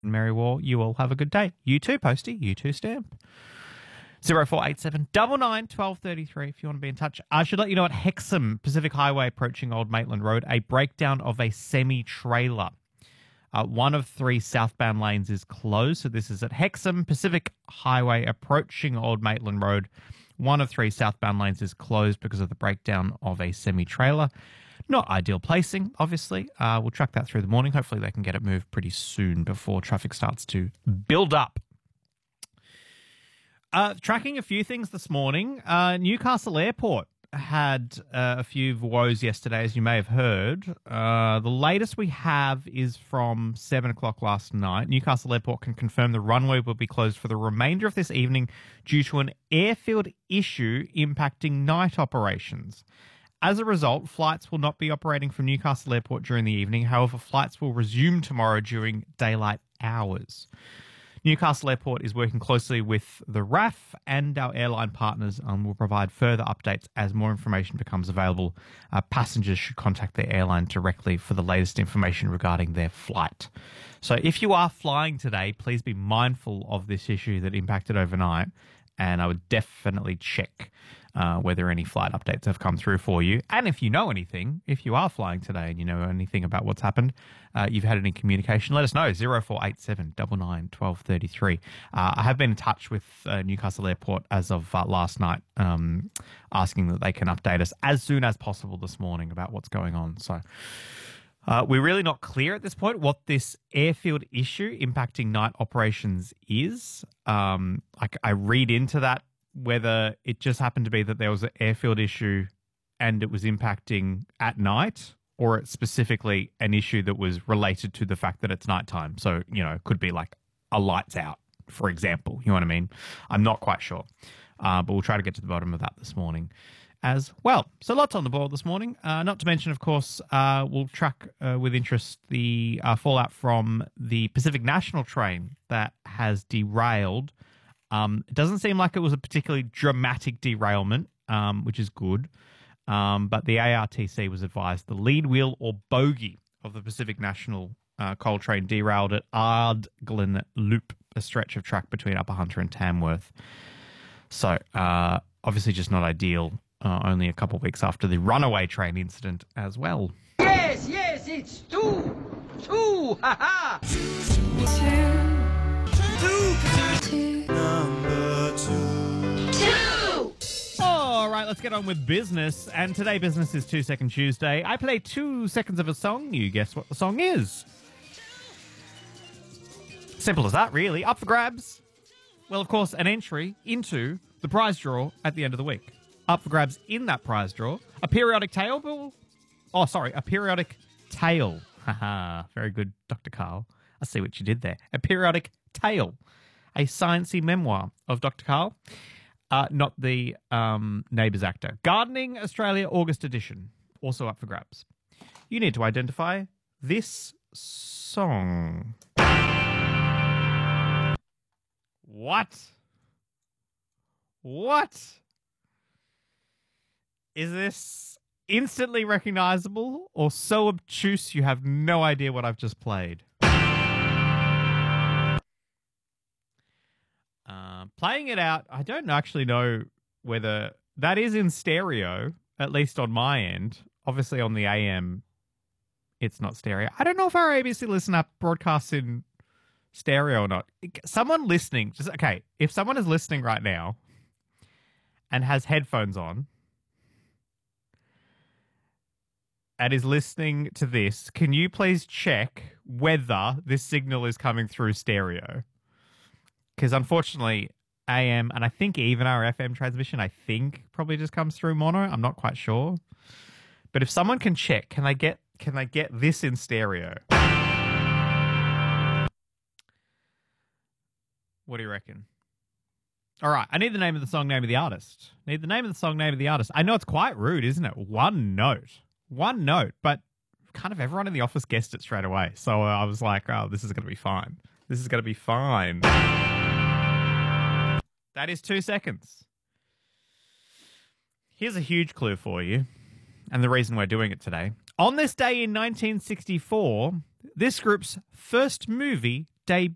Merry War. You all have a good day. You too, Posty. You too, Stamp. 0487 99 1233 if you want to be in touch. I should let you know at Hexham, Pacific Highway approaching Old Maitland Road, a breakdown of a semi-trailer. One of three southbound lanes is closed. So this is at Hexham, Pacific Highway approaching Old Maitland Road. One of three southbound lanes is closed because of the breakdown of a semi-trailer. Not ideal placing, obviously. We'll track that through the morning. Hopefully they can get it moved pretty soon before traffic starts to build up. Tracking a few things this morning. Newcastle Airport had a few woes yesterday, as you may have heard. The latest we have is from 7 o'clock last night. Newcastle Airport can confirm the runway will be closed for the remainder of this evening due to an airfield issue impacting night operations. As a result, flights will not be operating from Newcastle Airport during the evening. However, flights will resume tomorrow during daylight hours. Newcastle Airport is working closely with the RAF and our airline partners and will provide further updates as more information becomes available. Passengers should contact their airline directly for the latest information regarding their flight. So if you are flying today, please be mindful of this issue that impacted overnight, and I would definitely check whether any flight updates have come through for you. And if you know anything, if you are flying today and you know anything about what's happened, you've had any communication, let us know, 0487 99 1233. I have been in touch with Newcastle Airport as of last night, asking that they can update us as soon as possible this morning about what's going on. So we're really not clear at this point what this airfield issue impacting night operations is. I read into that whether it just happened to be that there was an airfield issue and it was impacting at night, or it's specifically an issue that was related to the fact that it's nighttime. So, it could be like a lights out, for example. You know what I mean? I'm not quite sure. But we'll try to get to the bottom of that this morning as well. So lots on the board this morning. Not to mention, of course, we'll track with interest the fallout from the Pacific National train that has derailed. It doesn't seem like it was a particularly dramatic derailment, which is good. But the ARTC was advised the lead wheel or bogie of the Pacific National coal train derailed at Ardglen Loop, a stretch of track between Upper Hunter and Tamworth. So obviously just not ideal, only a couple of weeks after the runaway train incident as well. Yes, it's two, ha-ha! All right, let's get on with business. And today, business is 2 Second Tuesday. I play 2 seconds of a song. You guess what the song is. Simple as that, really. Up for grabs. Well, of course, an entry into the prize draw at the end of the week. Up for grabs in that prize draw. A periodic tale. A periodic tale. Haha, very good, Dr. Carl. I see what you did there. A periodic tale. A sciencey memoir of Dr. Carl. Not the Neighbours actor. Gardening Australia August edition. Also up for grabs. You need to identify this song. What? Is this instantly recognizable or so obtuse you have no idea what I've just played? Playing it out, I don't actually know whether that is in stereo, at least on my end. Obviously on the AM, it's not stereo. I don't know if our ABC Listen App broadcasts in stereo or not. Someone listening, if someone is listening right now and has headphones on and is listening to this, can you please check whether this signal is coming through stereo? Because unfortunately, AM and I think even our FM transmission, probably just comes through mono. I'm not quite sure. But if someone can check, can they get this in stereo? What do you reckon? All right, I need the name of the song, name of the artist. I know it's quite rude, isn't it? One note, but kind of everyone in the office guessed it straight away. So I was like, oh, this is going to be fine. That is 2 seconds. Here's a huge clue for you, and the reason we're doing it today. On this day in 1964, this group's first movie debuted.